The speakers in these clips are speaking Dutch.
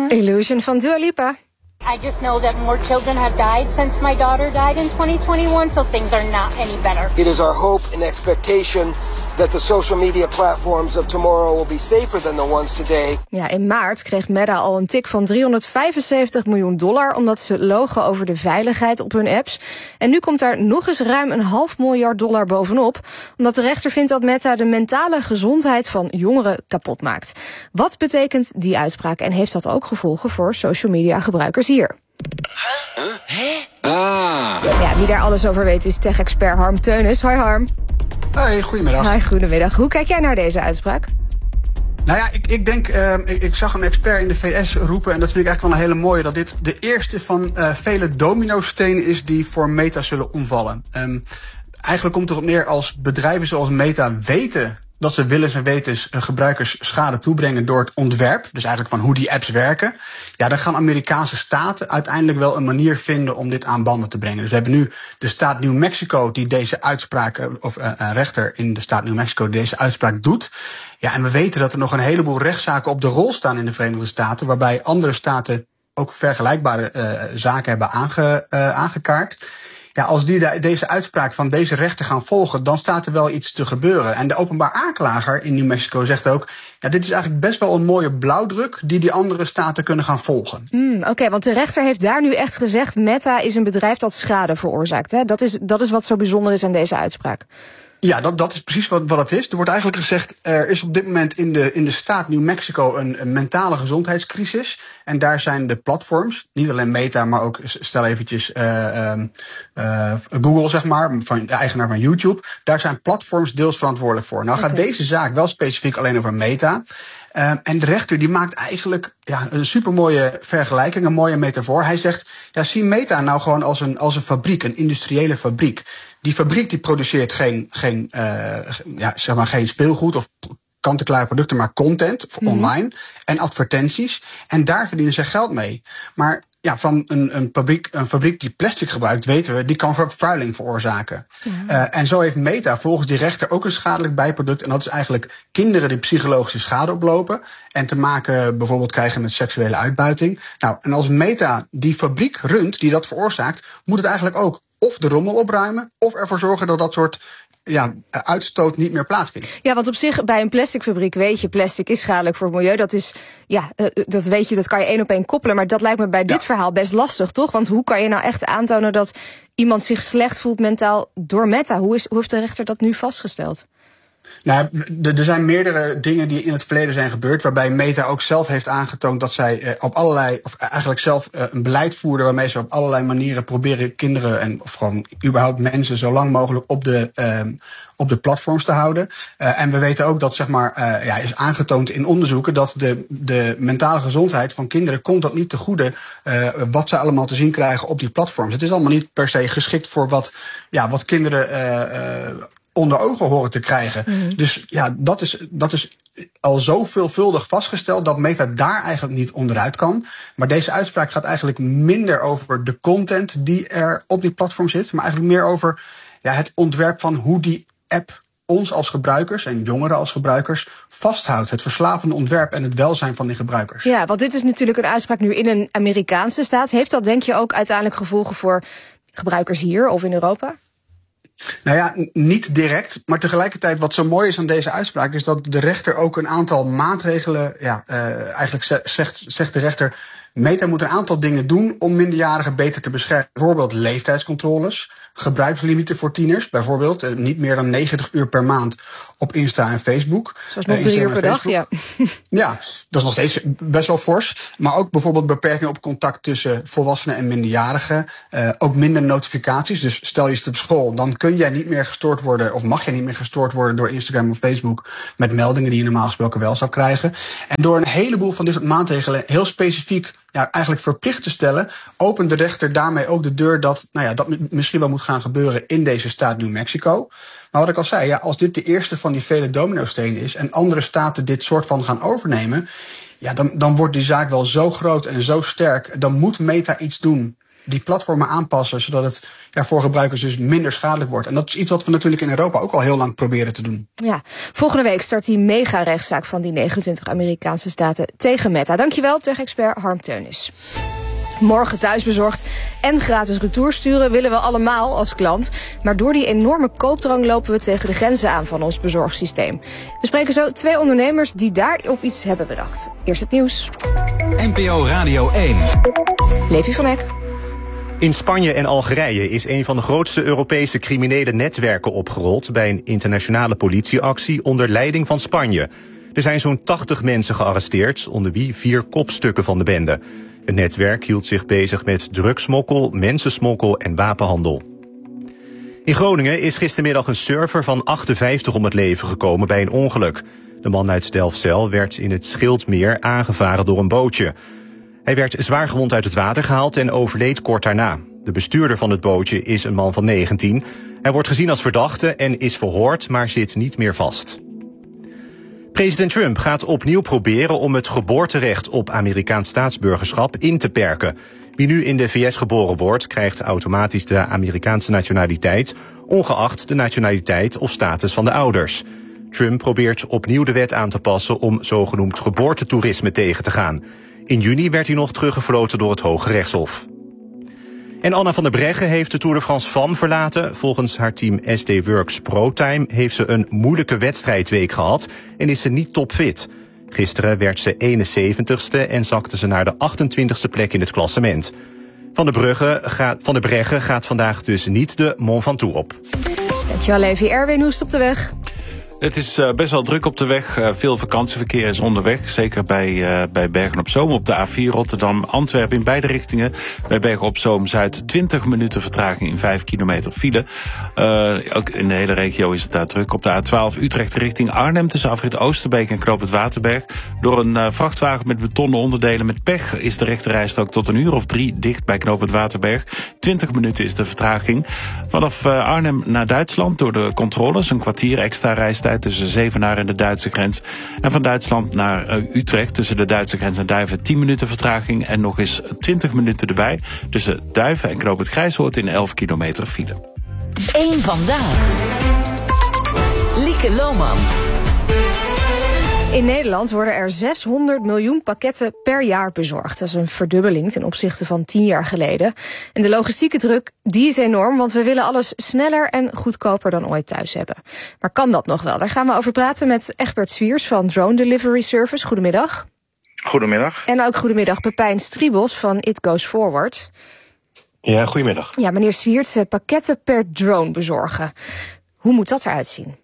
Illusion van Dua Lipa. I just know that more children have died since my daughter died in 2021, so things are not any better. It is our hope and expectation that the social media platforms of tomorrow will be safer than the ones today. Ja, in maart kreeg Meta al een tik van $375 miljoen omdat ze logen over de veiligheid op hun apps. En nu komt daar nog eens ruim $500 miljoen bovenop, omdat de rechter vindt dat Meta de mentale gezondheid van jongeren kapot maakt. Wat betekent die uitspraak en heeft dat ook gevolgen voor social media gebruikers hier? Ja, wie daar alles over weet is tech-expert Harm Teunis. Hoi Harm. Hoi, goedemiddag. Hoi, goedemiddag. Hoe kijk jij naar deze uitspraak? Nou ja, ik denk, ik zag een expert in de VS roepen, en dat vind ik eigenlijk wel een hele mooie, dat dit de eerste van vele dominostenen is die voor Meta zullen omvallen. Eigenlijk komt het erop neer, als bedrijven zoals Meta weten dat ze willens en wetens gebruikers schade toebrengen door het ontwerp, dus eigenlijk van hoe die apps werken, ja, dan gaan Amerikaanse staten uiteindelijk wel een manier vinden om dit aan banden te brengen. Dus we hebben nu de staat New Mexico die deze uitspraak, of een rechter in de staat New Mexico die deze uitspraak doet. Ja, en we weten dat er nog een heleboel rechtszaken op de rol staan in de Verenigde Staten, waarbij andere staten ook vergelijkbare zaken hebben aangekaart. Ja, als die deze uitspraak van deze rechter gaan volgen, dan staat er wel iets te gebeuren. En de openbaar aanklager in New Mexico zegt ook, ja, dit is eigenlijk best wel een mooie blauwdruk die andere staten kunnen gaan volgen. Oké, want de rechter heeft daar nu echt gezegd, Meta is een bedrijf dat schade veroorzaakt. Hè? Dat is wat zo bijzonder is aan deze uitspraak. Ja, dat is precies wat het is. Er wordt eigenlijk gezegd, er is op dit moment in de staat New Mexico een mentale gezondheidscrisis. En daar zijn de platforms, niet alleen Meta, maar ook, stel eventjes, Google, zeg maar, van de eigenaar van YouTube. Daar zijn platforms deels verantwoordelijk voor. Nou gaat deze zaak wel specifiek alleen over Meta. En de rechter die maakt eigenlijk een supermooie vergelijking, een mooie metafoor. Hij zegt, ja, zie Meta nou gewoon als een fabriek, een industriële fabriek. Die fabriek die produceert geen speelgoed of kant-en-klare producten, maar content online en advertenties. En daar verdienen ze geld mee. Maar ja, van een fabriek die plastic gebruikt, weten we, die kan vervuiling veroorzaken. Ja. En zo heeft Meta volgens die rechter ook een schadelijk bijproduct. En dat is eigenlijk kinderen die psychologische schade oplopen en te maken bijvoorbeeld krijgen met seksuele uitbuiting. Nou, en als Meta die fabriek runt die dat veroorzaakt, moet het eigenlijk ook of de rommel opruimen of ervoor zorgen dat dat soort uitstoot niet meer plaatsvindt. Ja, want op zich bij een plasticfabriek weet je, plastic is schadelijk voor het milieu. Dat is, dat weet je, dat kan je 1 op 1 koppelen. Maar dat lijkt me bij dit verhaal best lastig, toch? Want hoe kan je nou echt aantonen dat iemand zich slecht voelt mentaal door Meta? Hoe heeft de rechter dat nu vastgesteld? Nou, er zijn meerdere dingen die in het verleden zijn gebeurd, waarbij Meta ook zelf heeft aangetoond dat zij op allerlei, of eigenlijk zelf een beleid voerde waarmee ze op allerlei manieren proberen kinderen of gewoon überhaupt mensen zo lang mogelijk op de platforms te houden. En we weten ook dat, zeg maar, is aangetoond in onderzoeken dat de mentale gezondheid van kinderen komt dat niet te goede wat ze allemaal te zien krijgen op die platforms. Het is allemaal niet per se geschikt voor wat kinderen onder ogen horen te krijgen. Dus ja, dat is al zo veelvuldig vastgesteld dat Meta daar eigenlijk niet onderuit kan. Maar deze uitspraak gaat eigenlijk minder over de content die er op die platform zit, maar eigenlijk meer over het ontwerp van hoe die app ons als gebruikers en jongeren als gebruikers vasthoudt. Het verslavende ontwerp en het welzijn van die gebruikers. Ja, want dit is natuurlijk een uitspraak nu in een Amerikaanse staat. Heeft dat, denk je, ook uiteindelijk gevolgen voor gebruikers hier of in Europa? Nou ja, niet direct, maar tegelijkertijd wat zo mooi is aan deze uitspraak is dat de rechter ook een aantal maatregelen, eigenlijk zegt de rechter, Meta moet een aantal dingen doen om minderjarigen beter te beschermen. Bijvoorbeeld leeftijdscontroles, gebruikslimieten voor tieners, bijvoorbeeld niet meer dan 90 uur per maand op Insta en Facebook. Zoals nog 3 uur per dag, ja. Ja, dat is nog steeds best wel fors. Maar ook bijvoorbeeld beperkingen op contact tussen volwassenen en minderjarigen. Ook minder notificaties. Dus stel je zit op school, dan kun jij niet meer gestoord worden, of mag je niet meer gestoord worden door Instagram of Facebook met meldingen die je normaal gesproken wel zou krijgen. En door een heleboel van dit soort maatregelen heel specifiek eigenlijk verplicht te stellen, opent de rechter daarmee ook de deur dat misschien wel moet gaan gebeuren in deze staat New Mexico. Maar wat ik al zei, als dit de eerste van die vele dominostenen is en andere staten dit soort van gaan overnemen, dan wordt die zaak wel zo groot en zo sterk. Dan moet Meta iets doen. die platformen aanpassen, zodat het voor gebruikers dus minder schadelijk wordt. En dat is iets wat we natuurlijk in Europa ook al heel lang proberen te doen. Ja, volgende week start die mega-rechtszaak van die 29 Amerikaanse staten tegen Meta. Dankjewel, tech-expert Harm Teunis. Morgen thuisbezorgd en gratis retour sturen willen we allemaal als klant. Maar door die enorme koopdrang lopen we tegen de grenzen aan van ons bezorgsysteem. We spreken zo 2 ondernemers die daarop iets hebben bedacht. Eerst het nieuws. NPO Radio 1. Levi van Eck. In Spanje en Algerije is een van de grootste Europese criminele netwerken opgerold bij een internationale politieactie onder leiding van Spanje. Er zijn zo'n 80 mensen gearresteerd, onder wie 4 kopstukken van de bende. Het netwerk hield zich bezig met drugsmokkel, mensensmokkel en wapenhandel. In Groningen is gistermiddag een surfer van 58 om het leven gekomen bij een ongeluk. De man uit Delfzijl werd in het Schildmeer aangevaren door een bootje. Hij werd zwaargewond uit het water gehaald en overleed kort daarna. De bestuurder van het bootje is een man van 19. Hij wordt gezien als verdachte en is verhoord, maar zit niet meer vast. President Trump gaat opnieuw proberen om het geboorterecht op Amerikaans staatsburgerschap in te perken. Wie nu in de VS geboren wordt, krijgt automatisch de Amerikaanse nationaliteit, ongeacht de nationaliteit of status van de ouders. Trump probeert opnieuw de wet aan te passen om zogenoemd geboortetoerisme tegen te gaan. In juni werd hij nog teruggefloten door het Hoge Rechtshof. En Anna van der Breggen heeft de Tour de France FAM verlaten. Volgens haar team SD Works ProTime heeft ze een moeilijke wedstrijdweek gehad en is ze niet topfit. Gisteren werd ze 71ste en zakte ze naar de 28ste plek in het klassement. Van der Breggen gaat vandaag dus niet de Mont Ventoux op. Dankjewel, Levi. Erwin, hoe is het op de weg? Het is best wel druk op de weg. Veel vakantieverkeer is onderweg. Zeker bij Bergen-op-Zoom op de A4 Rotterdam-Antwerpen in beide richtingen. Bij Bergen-op-Zoom-Zuid 20 minuten vertraging in 5 kilometer file. Ook in de hele regio is het daar druk. Op de A12 Utrecht richting Arnhem tussen afrit Oosterbeek en Knoop het Waterberg. Door een vrachtwagen met betonnen onderdelen met pech is de rechterrijstrook tot 1 uur of 3 dicht bij Knoop het Waterberg. 20 minuten is de vertraging. Vanaf Arnhem naar Duitsland door de controles een kwartier extra reistijd tussen Zevenaar en de Duitse grens. En van Duitsland naar Utrecht tussen de Duitse grens en Duiven 10 minuten vertraging en nog eens 20 minuten erbij tussen Duiven en Knoop het Grijshoort in 11 kilometer file. 1 vandaag. Lieke Lohman. In Nederland worden er 600 miljoen pakketten per jaar bezorgd. Dat is een verdubbeling ten opzichte van 10 jaar geleden. En de logistieke druk, die is enorm, want we willen alles sneller en goedkoper dan ooit thuis hebben. Maar kan dat nog wel? Daar gaan we over praten met Egbert Zwiers van Drone Delivery Service. Goedemiddag. Goedemiddag. En ook goedemiddag Pepijn Striebos van It Goes Forward. Ja, goedemiddag. Ja, meneer Zwiers, pakketten per drone bezorgen. Hoe moet dat eruit zien?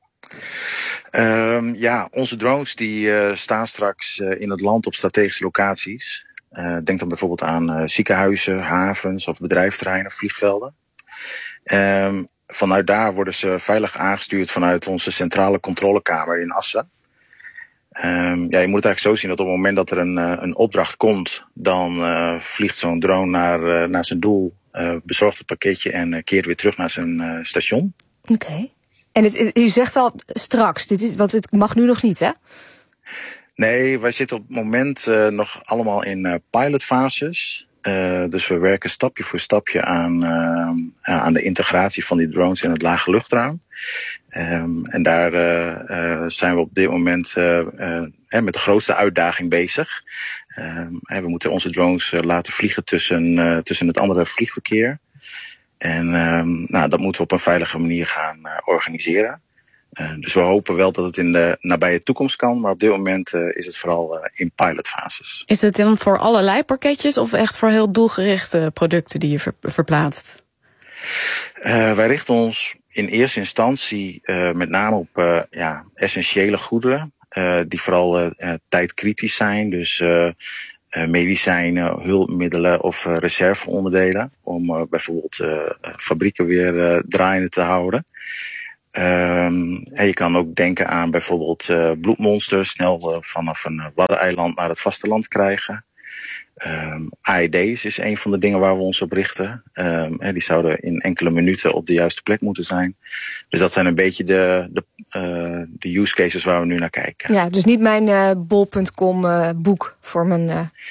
Onze drones die staan straks in het land op strategische locaties. Denk dan bijvoorbeeld aan ziekenhuizen, havens of bedrijfsterreinen, vliegvelden. Vanuit daar worden ze veilig aangestuurd vanuit onze centrale controlekamer in Assen. Je moet het eigenlijk zo zien dat op het moment dat er een opdracht komt, dan vliegt zo'n drone naar zijn doel, bezorgt het pakketje en keert weer terug naar zijn station. Oké. En u zegt al straks, want het mag nu nog niet, hè? Nee, wij zitten op het moment nog allemaal in pilotfases. Dus we werken stapje voor stapje aan de integratie van die drones in het lage luchtruim. En daar zijn we op dit moment met de grootste uitdaging bezig. We moeten onze drones laten vliegen tussen het andere vliegverkeer. En dat moeten we op een veilige manier gaan organiseren. Dus we hopen wel dat het in de nabije toekomst kan. Maar op dit moment is het vooral in pilotfases. Is het dan voor allerlei pakketjes of echt voor heel doelgerichte producten die je verplaatst? Wij richten ons in eerste instantie met name op essentiële goederen. Die vooral tijdkritisch zijn. Dus medicijnen, hulpmiddelen of reserveonderdelen. Om bijvoorbeeld fabrieken weer draaiende te houden. En je kan ook denken aan bijvoorbeeld bloedmonsters. Snel vanaf een waddeneiland naar het vasteland krijgen. AED's is een van de dingen waar we ons op richten. Die zouden in enkele minuten op de juiste plek moeten zijn. Dus dat zijn een beetje de use cases waar we nu naar kijken. Ja, dus niet mijn bol.com boek voor mijn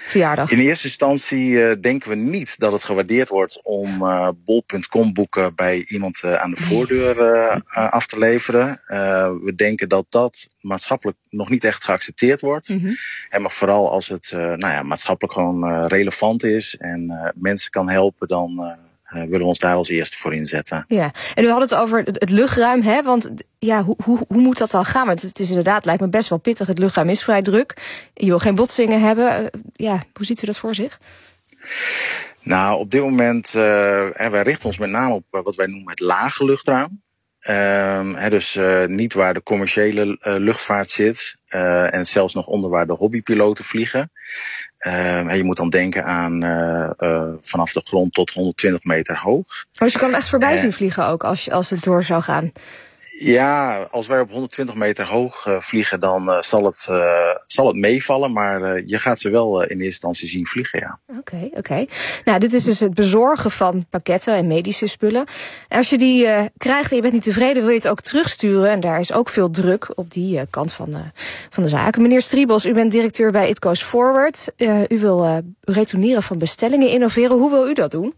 verjaardag? In eerste instantie denken we niet dat het gewaardeerd wordt om bol.com boeken bij iemand aan de voordeur af te leveren. We denken dat dat maatschappelijk nog niet echt geaccepteerd wordt. Mm-hmm. En maar vooral als het maatschappelijk gewoon relevant is en mensen kan helpen, dan willen we ons daar als eerste voor inzetten. Ja, en u had het over het luchtruim, hè? Want ja, hoe moet dat dan gaan? Want het is inderdaad, lijkt me best wel pittig. Het luchtruim is vrij druk. Je wil geen botsingen hebben. Hoe ziet u dat voor zich? Nou, op dit moment, wij richten ons met name op wat wij noemen het lage luchtruim. Dus niet waar de commerciële luchtvaart zit. En zelfs nog onder waar de hobbypiloten vliegen. Je moet dan denken aan vanaf de grond tot 120 meter hoog. Dus je kan hem echt voorbij zien vliegen ook als het door zou gaan? Ja, als wij op 120 meter hoog vliegen, dan zal het meevallen. Maar je gaat ze wel in eerste instantie zien vliegen, ja. Oké. Nou, dit is dus het bezorgen van pakketten en medische spullen. En als je die krijgt en je bent niet tevreden, wil je het ook terugsturen. En daar is ook veel druk op die kant van de zaken. Meneer Striebos, u bent directeur bij It Goes Forward. U wil retourneren van bestellingen innoveren. Hoe wil u dat doen?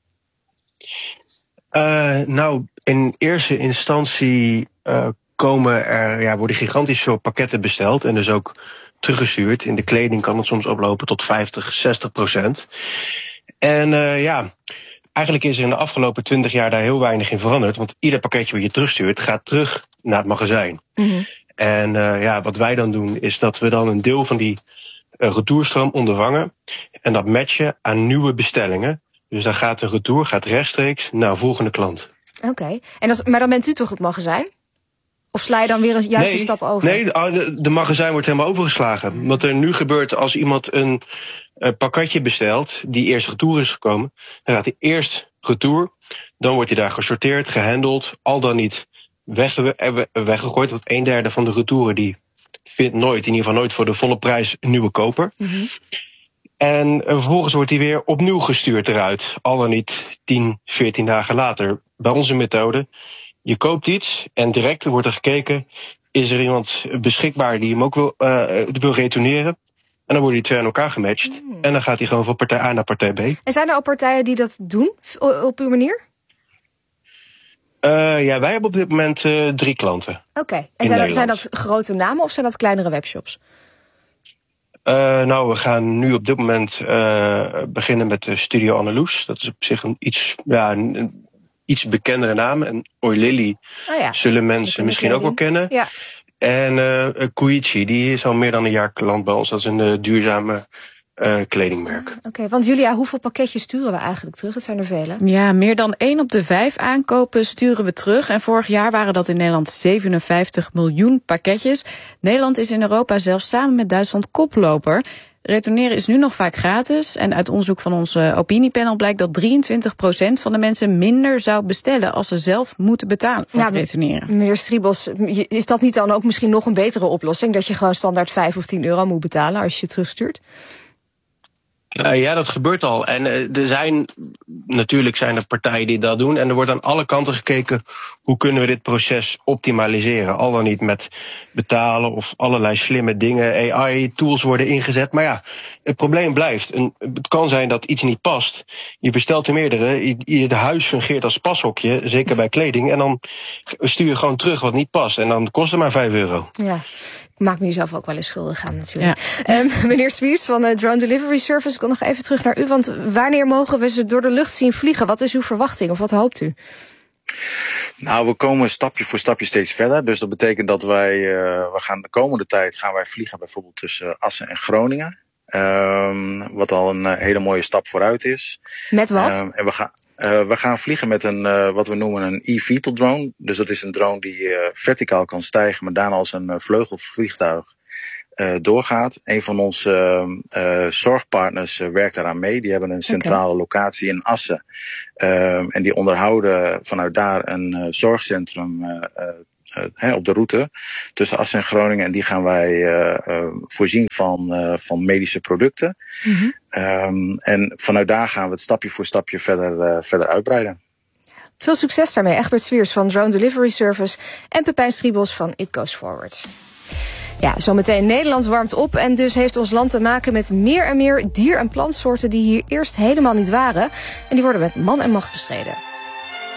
In eerste instantie worden gigantisch veel pakketten besteld en dus ook teruggestuurd. In de kleding kan het soms oplopen tot 50-60%. En eigenlijk is er in de afgelopen 20 jaar daar heel weinig in veranderd. Want ieder pakketje wat je terugstuurt gaat terug naar het magazijn. Mm-hmm. En wat wij dan doen is dat we dan een deel van die retourstroom ondervangen en dat matchen aan nieuwe bestellingen. Dus dan gaat de retour rechtstreeks naar een volgende klant. Oké. Maar dan bent u toch het magazijn? Of sla je dan weer een stap over? Nee, de magazijn wordt helemaal overgeslagen. Wat er nu gebeurt als iemand een pakketje bestelt die eerst retour is gekomen, dan gaat hij eerst retour, dan wordt hij daar gesorteerd, gehandeld, al dan niet weggegooid. Want 1/3 van de retouren die vindt in ieder geval nooit voor de volle prijs een nieuwe koper. Mm-hmm. En vervolgens wordt hij weer opnieuw gestuurd eruit. Al dan niet 10, 14 dagen later. Bij onze methode, je koopt iets en direct wordt er gekeken, is er iemand beschikbaar die hem ook wil retourneren. En dan worden die twee aan elkaar gematcht. En dan gaat hij gewoon van partij A naar partij B. En zijn er al partijen die dat doen op uw manier? Wij hebben op dit moment 3 klanten. Oké. En zijn dat grote namen of zijn dat kleinere webshops? We gaan nu op dit moment beginnen met Studio Anneloes. Dat is op zich een iets bekendere naam. En Oilily zullen mensen misschien ook wel kennen. Ja. En Koichi, die is al meer dan een jaar klant bij ons. Dat is een duurzame kledingmerk. Oké, want Julia, hoeveel pakketjes sturen we eigenlijk terug? Het zijn er vele. Ja, meer dan 1 op de 5 aankopen sturen we terug. En vorig jaar waren dat in Nederland 57 miljoen pakketjes. Nederland is in Europa zelfs samen met Duitsland koploper. Retourneren is nu nog vaak gratis. En uit onderzoek van ons opiniepanel blijkt dat 23% van de mensen minder zou bestellen als ze zelf moeten betalen voor het retourneren. Meneer Striebos, is dat niet dan ook misschien nog een betere oplossing? Dat je gewoon standaard 5 of 10 euro moet betalen als je het terugstuurt? Dat gebeurt al. En natuurlijk zijn er partijen die dat doen. En er wordt aan alle kanten gekeken, hoe kunnen we dit proces optimaliseren? Al dan niet met betalen of allerlei slimme dingen, AI-tools worden ingezet. Maar het probleem blijft. Het kan zijn dat iets niet past. Je bestelt er meerdere. De huis fungeert als pashokje, zeker bij kleding. En dan stuur je gewoon terug wat niet past. En dan kost het maar 5 euro. Ja. Ik maak me jezelf ook wel eens schuldig aan natuurlijk. Ja. Meneer Zwiers van Drone Delivery Service, ik kom nog even terug naar u. Want wanneer mogen we ze door de lucht zien vliegen? Wat is uw verwachting of wat hoopt u? Nou, we komen stapje voor stapje steeds verder. Dus dat betekent dat we gaan de komende tijd vliegen bijvoorbeeld tussen Assen en Groningen. Wat al een hele mooie stap vooruit is. Met wat? En we gaan vliegen met wat we noemen een eVTOL drone. Dus dat is een drone die verticaal kan stijgen, maar daarna als een vleugelvliegtuig doorgaat. Een van onze zorgpartners werkt daaraan mee. Die hebben een centrale locatie in Assen. En die onderhouden vanuit daar een zorgcentrum op de route tussen Assen en Groningen. En die gaan wij voorzien van medische producten. Mm-hmm. En vanuit daar gaan we het stapje voor stapje verder uitbreiden. Veel succes daarmee. Egbert Zwiers van Drone Delivery Service en Pepijn Striebos van It Goes Forward. Ja, zometeen Nederland warmt op en dus heeft ons land te maken met meer en meer dier- en plantsoorten die hier eerst helemaal niet waren. En die worden met man en macht bestreden.